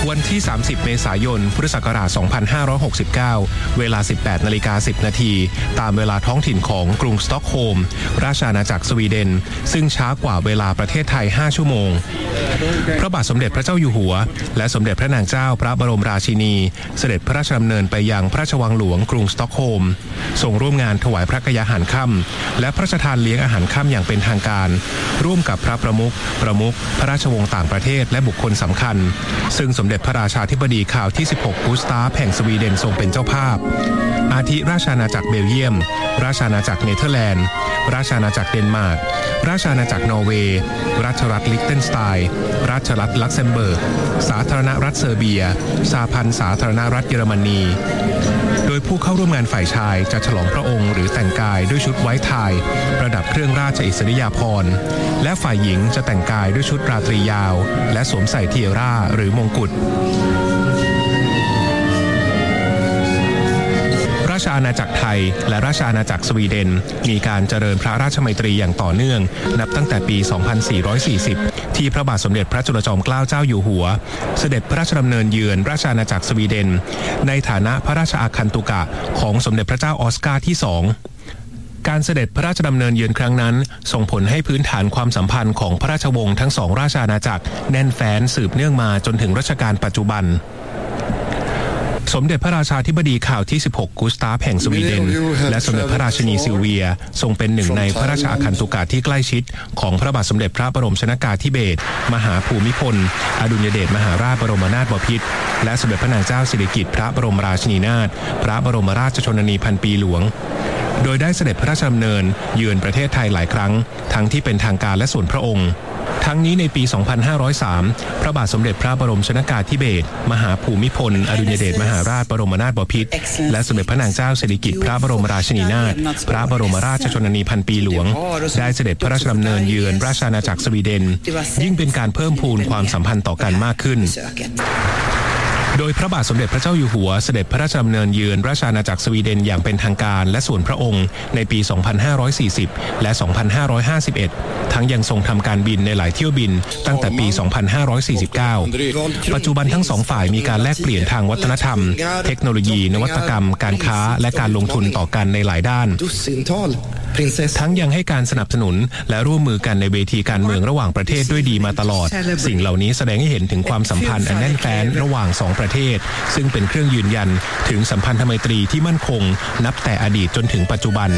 วันที่30เมษายนพุทธศักราช2569เวลา 18:10 น.ตามเวลาท้องถิ่นของกรุงสต็อกโฮล์มราชอาณาจักรสวีเดนซึ่งช้ากว่าเวลาประเทศไทย5ชั่วโมงพระบาทสมเด็จพระเจ้าอยู่หัวและสมเด็จพระนางเจ้าพระบรมราชินีเสด็จพระราชดำเนินไปยังพระราชวังหลวงกรุงสต็อกโฮล์มทรงร่วมงานถวายพระกยาหารค่ำและพระราชทานเลี้ยงอาหารค่ำอย่างเป็นทางการร่วมกับพระประมุขพระราชวงศ์ต่างประเทศและบุคคลสำคัญซึ่งสมเด็จพระราชาธิบดีข่าวที่16กุสตาฟแห่งสวีเดนทรงเป็นเจ้าภาพอาทิราชอาณาจักรเบลเยียมราชอาณาจักรเนเธอร์แลนด์ราชอาณาจักรเดนมาร์กราชอาณาจักรนอร์เวย์ราชรัฐลิกเทนสไตน์ราชรัฐลักเซมเบิร์กสาธารณรัฐเซอร์เบียสหพันธ์สาธารณรัฐเยอรมนีโดยผู้เข้าร่วมงานฝ่ายชายจะฉลองพระองค์หรือแต่งกายด้วยชุดไว้ไทยประดับเครื่องราชอิสริยาภรณ์และฝ่ายหญิงจะแต่งกายด้วยชุดราตรียาวและสวมใส่เทียร่าหรือมงกุฎราชอาณาจักรไทยและราชอาณาจักรสวีเดนมีการเจริญพระราชมัยตรีอย่างต่อเนื่องนับตั้งแต่ปี 2440 ที่พระบาทสมเด็จพระจุลจอมเกล้าเจ้าอยู่หัวเสด็จพระราชดำเนินเยือนราชอาณาจักรสวีเดนในฐานะพระราชอาคันตุกะของสมเด็จพระเจ้าออสการ์ที่ 2การเสด็จพระราชดำเนินเยือนครั้งนั้นส่งผลให้พื้นฐานความสัมพันธ์ของพระราชวงศ์ทั้งสองราชอาณาจักรแน่นแฟ้นสืบเนื่องมาจนถึงรัชกาลปัจจุบันสมเด็จพระราชาธิบดีข่าวที่16กุสตาฟแห่งสวีเดนและสมเด็จพระราชินีซิลเวียทรงเป็นหนึ่งในพระราชอาคันตุกะที่ใกล้ชิดของพระบาทสมเด็จพระบรมชนกาธิเบศรมหาภูมิพลอดุลยเดชมหาราชบรมนาถบพิตรและสมเด็จพระนางเจ้าสิริกิติ์พระบรมราชินีนาถพระบรมราชชนนีพันปีหลวงโดยได้เสด็จพระราชดำเนินเยือนประเทศไทยหลายครั้งทั้งที่เป็นทางการและส่วนพระองค์ทั้งนี้ในปี 2503 พระบาทสมเด็จพระบรมชนกาธิเบศรมหาภูมิพลอดุลยเดชมหาราชบรมนาถบพิตรและสมเด็จพระนางเจ้าสิริกิติ์พระบรมราชินีนาถพระบรมราชชนนีพันปีหลวงได้เสด็จพระราชดำเนินเยือนราชอาณาจักรสวีเดนยิ่งเป็นการเพิ่มพูนความสัมพันธ์ต่อกันมากขึ้นโดยพระบาทสมเด็จพระเจ้าอยู่หัวเสด็จพระราชดำเนินเยือนราชอาณาจักรสวีเดนอย่างเป็นทางการและส่วนพระองค์ในปี 2540 และ 2551 ทั้งยังทรงทำการบินในหลายเที่ยวบินตั้งแต่ปี 2549 ปัจจุบันทั้งสองฝ่ายมีการแลกเปลี่ยนทางวัฒนธรรมเทคโนโลยีนวัตกรรมการค้าและการลงทุนต่อกันในหลายด้านทั้งยังให้การสนับสนุนและร่วมมือกันในเวทีการเมืองระหว่างประเทศด้วยดีมาตลอดสิ่งเหล่านี้แสดงให้เห็นถึงความสัมพันธ์อันแน่นแฟ้นระหว่างสองประเทศซึ่งเป็นเครื่องยืนยันถึงสัมพันธไมตรีที่มั่นคงนับแต่อดีตจนถึงปัจจุบัน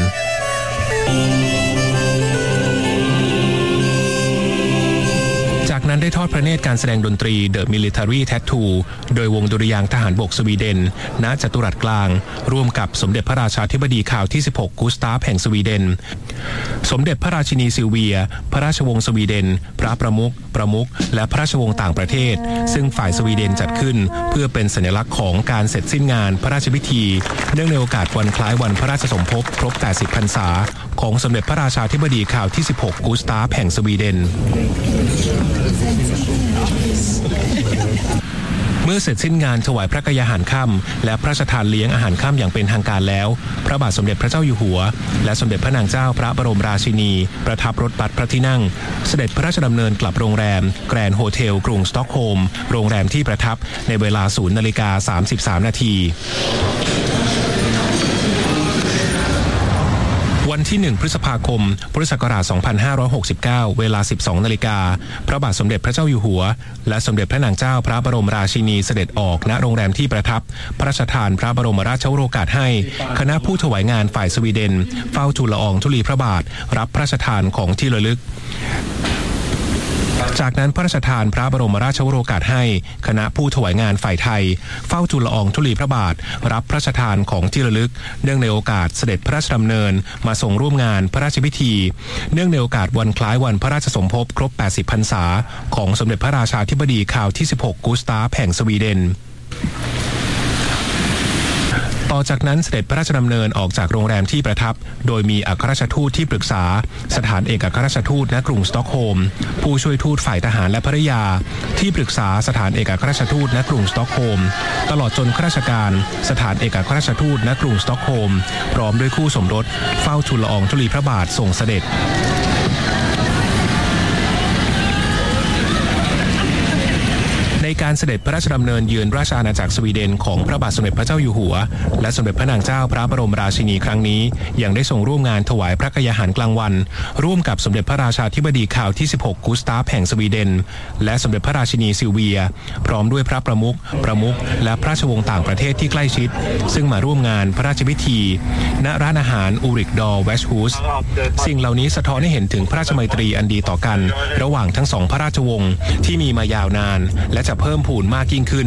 จากนั้นได้ทอดพระเนตรการแสดงดนตรี The Military Tattoo โดยวงดุริยางค์ทหารบกสวีเดนณจัตุรัสกลางร่วมกับสมเด็จพระราชาธิบดีข่าวที่16กุสตาฟแห่งสวีเดนสมเด็จพระราชินีซิลเวียพระราชวงศ์สวีเดนพระประมุขและพระราชวงศ์ต่างประเทศซึ่งฝ่ายสวีเดนจัดขึ้นเพื่อเป็นสัญลักษณ์ของการเสร็จสิ้นงานพระราชพิธีเนื่องในโอกาสวันคล้ายวันพระราชสมภพครบ80พรรษาของสมเด็จพระราชาธิบดีข่าวที่16กุสตาฟแห่งสวีเดนเมื่อเสร็จสิ้นงานถวายพระกยาหารค่ำและพระราชทานเลี้ยงอาหารค่ำอย่างเป็นทางการแล้วพระบาทสมเด็จพระเจ้าอยู่หัวและสมเด็จพระนางเจ้าพระบรมราชินีประทับรถบัสพระที่นั่งเสด็จพระราชดำเนินกลับโรงแรมแกรนด์โฮเทลกรุงสต็อกโฮล์มโรงแรมที่ประทับในเวลา 00:33 น.วันที่1พฤษภาคมพุทธศักราช2569เวลา 12:00 น.พระบาทสมเด็จพระเจ้าอยู่หัวและสมเด็จพระนางเจ้าพระบรมราชินีเสด็จออกณโรงแรมที่ประทับพระราชทานพระบรมราชโองการให้คณะผู้ถวายงานฝ่ายสวีเดนเฝ้าทูลละอองธุลีพระบาทรับพระราชทานของที่ระลึกจากนั้นพระราชทานพระบรมราชโองการให้คณะผู้ถวายงานฝ่ายไทยเฝ้าทูลละอองธุลีพระบาทรับพระราชทานของที่ระลึกเนื่องในโอกาสเสด็จพระราชดำเนินมาทรงร่วมงานพระราชพิธีเนื่องในโอกาสวันคล้ายวันพระราชสมภพครบ80พรรษาของสมเด็จพระราชาธิบดีข่าวที่16กุสตาฟแห่งสวีเดนต่อจากนั้นเสด็จพระราชดำเนินออกจากโรงแรมที่ประทับโดยมีอัครราชทูตที่ปรึกษาสถานเอกอัครราชทูตณกรุงสต็อกโฮล์มผู้ช่วยทูตฝ่ายทหารและภริยาที่ปรึกษาสถานเอกอัครราชทูตณกรุงสต็อกโฮล์มตลอดจนข้าราชการสถานเอกอัครราชทูตณกรุงสต็อกโฮล์มพร้อมด้วยคู่สมรสเฝ้าทูลละอองธุลีพระบาททรงเสด็จ ในการเสด็จพระราชดำเนินเยือนราชอาณาจักรสวีเดนของพระบาทสมเด็จพระเจ้าอยู่หัวและสมเด็จพระนางเจ้าพระบรมราชินีครั้งนี้ยังได้ทรงร่วมงานถวายพระกยาหารกลางวันร่วมกับสมเด็จพระราชาธิบดีข่าวที่16กุสตาฟแห่งสวีเดนและสมเด็จพระราชินีซิลเวียพร้อมด้วยพระประมุขและพระราชวงศ์ต่างประเทศที่ใกล้ชิดซึ่งมาร่วมงานพระราชพิธีณร้านอาหารอูริกดอร์เวชฮูสสิ่งเหล่านี้สะท้อนให้เห็นถึงพระราชไมตรีอันดีต่อกันระหว่างทั้งสองพระราชวงศ์ที่มีมายาวนานและจะเพิ่มพูนมากยิ่งขึ้น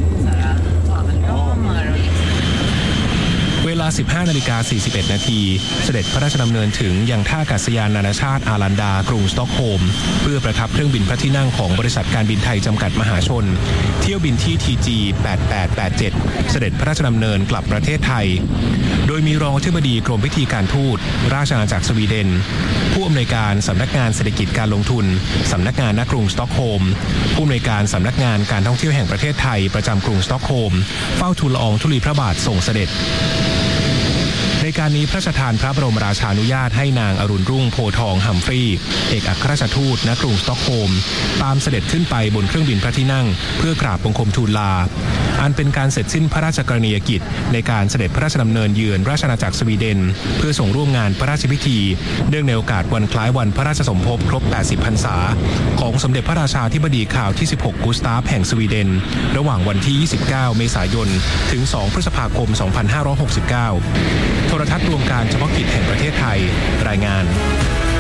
เวลา 15:41 นาทีเสด็จพระราชดำเนินถึงยังท่าอากาศยานนานาชาติอารันดากรุงสต็อกโฮล์มเพื่อประทับเครื่องบินพระที่นั่งของบริษัทการบินไทยจำกัดมหาชนเที่ยวบินที่ TG 8887เสด็จพระราชดำเนินกลับประเทศไทยโดยมีรองอธิบดีกรมพิธีการทูตราชอาณาจักรสวีเดนผู้อำนวยการสำนักงานเศรษฐกิจการลงทุนสำนักงานณกรุงสต็อกโฮล์มผู้อำนวยการสำนักงานการท่องเที่ยวแห่งประเทศไทยประจำกรุงสต็อกโฮล์มเฝ้าทูลละอองธุลีพระบาทส่งเสด็จในการนี้พระราชทานพระบรมราชานุญาตให้นางอรุณรุ่งโพทองฮัมฟรีย์เอกอัครราชทูตณกรุงสต็อกโฮล์มตามเสด็จขึ้นไปบนเครื่องบินพระที่นั่งเพื่อกราบบังคมทูลลาอันเป็นการเสร็จสิ้นพระราชกรณียกิจในการเสด็จพระราชดำเนินเยือนราชอาณาจักรสวีเดนเพื่อส่งร่วมงานพระราชพิธีเนื่องในโอกาสวันคล้ายวันพระราชสมภพครบ80พรรษาของสมเด็จพระราชาธิบดีข่าวที่16กุสตาฟแห่งสวีเดนระหว่างวันที่29เมษายนถึง2พฤษภาคม2569โทรทัศน์รวมการเฉพาะกิจแห่งประเทศไทยรายงาน